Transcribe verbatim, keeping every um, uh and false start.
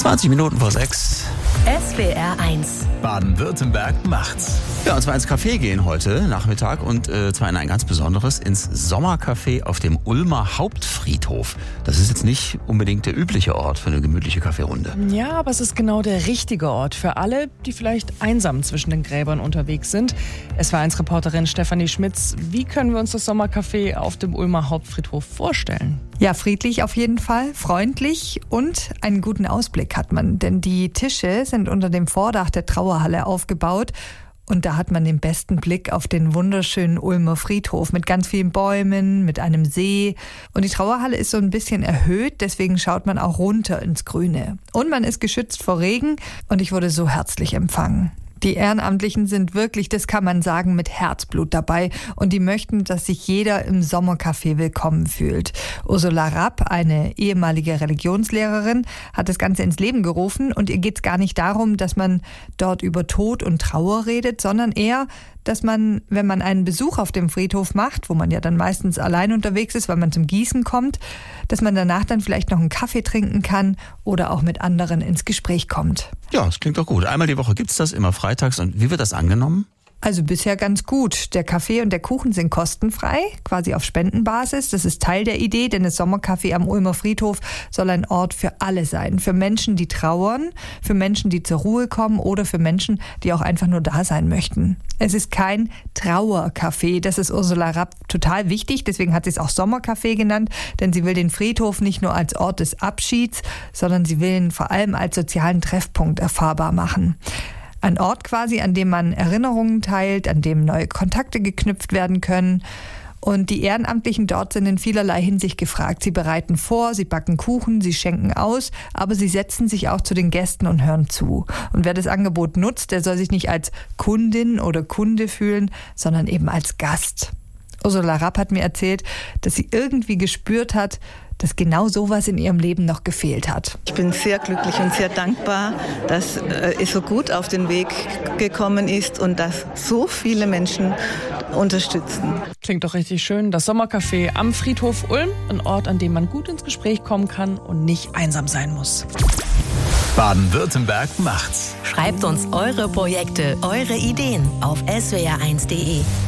zwanzig Minuten vor sechs. S W R eins. Baden-Württemberg macht's. Ja, und zwar ins Café gehen heute Nachmittag und äh, zwar in ein ganz besonderes, ins Sommercafé auf dem Ulmer Hauptfriedhof. Das ist jetzt nicht unbedingt der übliche Ort für eine gemütliche Kaffeerunde. Ja, aber es ist genau der richtige Ort für alle, die vielleicht einsam zwischen den Gräbern unterwegs sind. S W R eins Reporterin Stefanie Schmitz, wie können wir uns das Sommercafé auf dem Ulmer Hauptfriedhof vorstellen? Ja, friedlich auf jeden Fall, freundlich und einen guten Ausblick hat man, denn die Tische sind unter dem Vordach der Trauerhalle aufgebaut und da hat man den besten Blick auf den wunderschönen Ulmer Friedhof mit ganz vielen Bäumen, mit einem See und die Trauerhalle ist so ein bisschen erhöht, deswegen schaut man auch runter ins Grüne und man ist geschützt vor Regen und ich wurde so herzlich empfangen. Die Ehrenamtlichen sind wirklich, das kann man sagen, mit Herzblut dabei und die möchten, dass sich jeder im Sommercafé willkommen fühlt. Ursula Rapp, eine ehemalige Religionslehrerin, hat das Ganze ins Leben gerufen und ihr geht es gar nicht darum, dass man dort über Tod und Trauer redet, sondern eher, dass man, wenn man einen Besuch auf dem Friedhof macht, wo man ja dann meistens allein unterwegs ist, weil man zum Gießen kommt, dass man danach dann vielleicht noch einen Kaffee trinken kann oder auch mit anderen ins Gespräch kommt. Ja, das klingt doch gut. Einmal die Woche gibt's das, immer freitags. Und wie wird das angenommen? Also bisher ganz gut. Der Kaffee und der Kuchen sind kostenfrei, quasi auf Spendenbasis. Das ist Teil der Idee, denn das Sommercafé am Ulmer Friedhof soll ein Ort für alle sein. Für Menschen, die trauern, für Menschen, die zur Ruhe kommen oder für Menschen, die auch einfach nur da sein möchten. Es ist kein Trauercafé, das ist Ursula Rapp total wichtig. Deswegen hat sie es auch Sommercafé genannt, denn sie will den Friedhof nicht nur als Ort des Abschieds, sondern sie will ihn vor allem als sozialen Treffpunkt erfahrbar machen. Ein Ort quasi, an dem man Erinnerungen teilt, an dem neue Kontakte geknüpft werden können. Und die Ehrenamtlichen dort sind in vielerlei Hinsicht gefragt. Sie bereiten vor, sie backen Kuchen, sie schenken aus, aber sie setzen sich auch zu den Gästen und hören zu. Und wer das Angebot nutzt, der soll sich nicht als Kundin oder Kunde fühlen, sondern eben als Gast. Ursula Rapp hat mir erzählt, dass sie irgendwie gespürt hat, dass genau sowas in ihrem Leben noch gefehlt hat. Ich bin sehr glücklich und sehr dankbar, dass es so gut auf den Weg gekommen ist und dass so viele Menschen unterstützen. Klingt doch richtig schön. Das Sommercafé am Friedhof Ulm, ein Ort, an dem man gut ins Gespräch kommen kann und nicht einsam sein muss. Baden-Württemberg macht's. Schreibt uns eure Projekte, eure Ideen auf s w r eins punkt d e.